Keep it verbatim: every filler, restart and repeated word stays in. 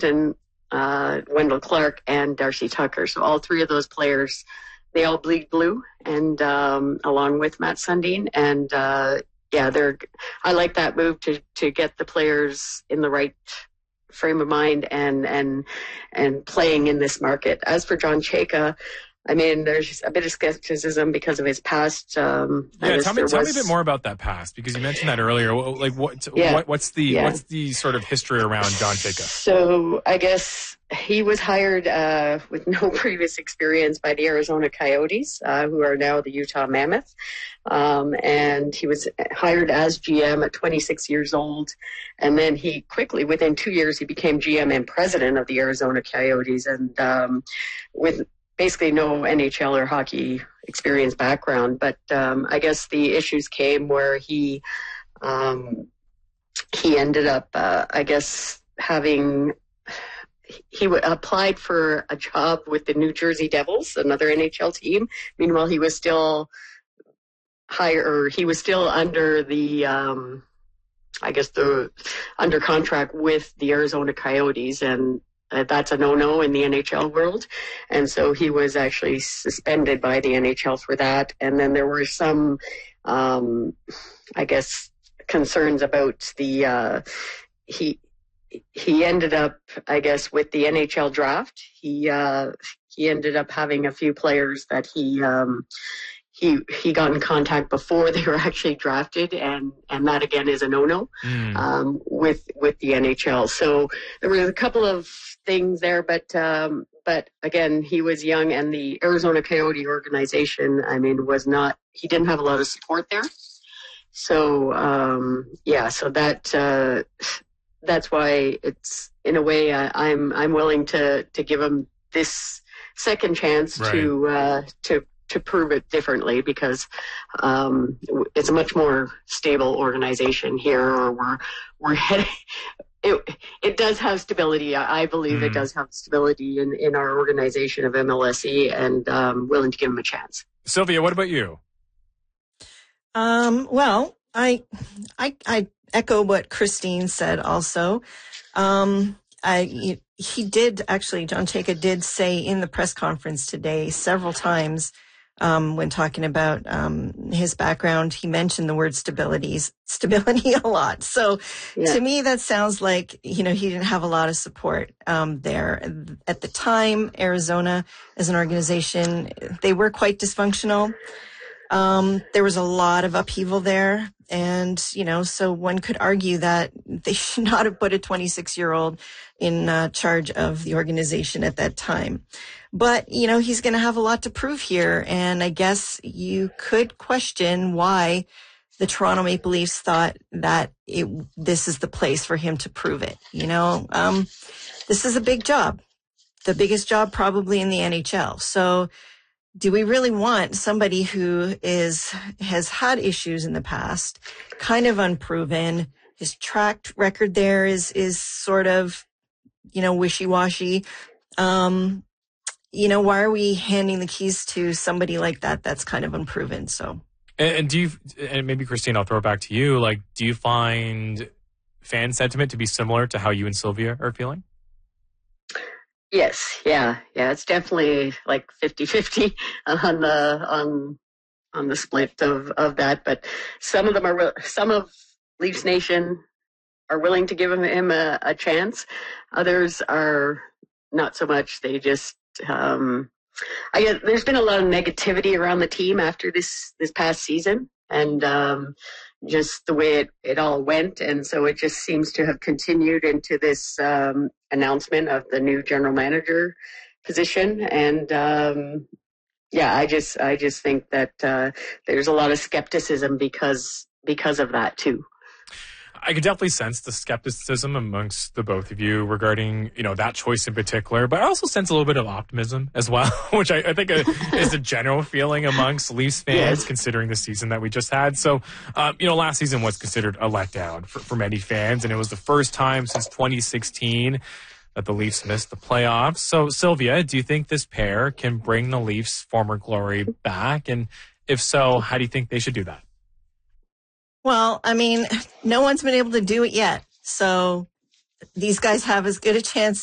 Upton, uh, Wendell Clark, and Darcy Tucker. So all three of those players, they all bleed blue, and um, along with Matt Sundin. And uh, yeah, they're. I like that move to to get the players in the right frame of mind and and and playing in this market. As for John Chayka, I mean, there's a bit of skepticism because of his past. Um, yeah, tell me, tell was, me a bit more about that past, because you mentioned that earlier. Like, what, yeah, what what's the yeah. what's the sort of history around John Chayka? So I guess he was hired uh, with no previous experience by the Arizona Coyotes, uh, who are now the Utah Mammoth, um, and he was hired as G M at twenty-six years old, and then he quickly, within two years, he became G M and president of the Arizona Coyotes, and um, with basically no N H L or hockey experience background. But um, I guess the issues came where he um, he ended up, uh, I guess, having he w- applied for a job with the New Jersey Devils, another N H L team. Meanwhile, he was still higher, or he was still under the, um, I guess, the under contract with the Arizona Coyotes, and Uh, that's a no-no in the N H L world. And so he was actually suspended by the N H L for that. And then there were some, um, I guess, concerns about the, uh, he, he ended up, I guess, with the N H L draft. He, uh, he ended up having a few players that he, um, He he got in contact before they were actually drafted, and, and that again is a no-no mm. um, with with the N H L. So there were a couple of things there, but um, but again, he was young, and the Arizona Coyote organization, I mean, was not. He didn't have a lot of support there. So um, yeah, so that uh, that's why it's in a way I, I'm I'm willing to to give him this second chance right. to uh, to. to prove it differently, because um, it's a much more stable organization here, or we're, we're heading, it, it does have stability. I believe mm. it does have stability in, in our organization of M L S E, and um, willing to give him a chance. Sylvia, what about you? Um, well, I, I, I echo what Christine said also. Um, I, he did actually, John Chayka did say in the press conference today several times, Um, when talking about um, his background, he mentioned the word stability, stability a lot. So yeah. to me, that sounds like, you know, he didn't have a lot of support um, there. At the time, Arizona as an organization, they were quite dysfunctional. Um, there was a lot of upheaval there. And, you know, so one could argue that they should not have put a twenty-six-year-old in uh, charge of the organization at that time. But, you know, he's going to have a lot to prove here. And I guess you could question why the Toronto Maple Leafs thought that it, this is the place for him to prove it. You know, um, this is a big job, the biggest job probably in the N H L. So do we really want somebody who is has had issues in the past, kind of unproven? His track record there is is sort of, you know, wishy-washy. Um, you know, why are we handing the keys to somebody like that that's kind of unproven? So, and, and do you, and maybe Christine, I'll throw it back to you. Like, do you find fan sentiment to be similar to how you and Sylvia are feeling? Yes, yeah, yeah. It's definitely like fifty-fifty on the on on the split of, of that. But some of them are some of Leafs Nation are willing to give him, him a, a chance. Others are not so much. They just um, I guess there's been a lot of negativity around the team after this this past season, and um, just the way it, it all went. And so it just seems to have continued into this um, announcement of the new general manager position. And um, yeah, I just I just think that uh, there's a lot of skepticism because because of that too. I could definitely sense the skepticism amongst the both of you regarding, you know, that choice in particular, but I also sense a little bit of optimism as well, which I, I think is a general feeling amongst Leafs fans, yes, considering the season that we just had. So, um, you know, last season was considered a letdown for, for many fans, and it was the first time since twenty sixteen that the Leafs missed the playoffs. So, Sylvia, do you think this pair can bring the Leafs' former glory back? And if so, how do you think they should do that? Well, I mean, no one's been able to do it yet. So these guys have as good a chance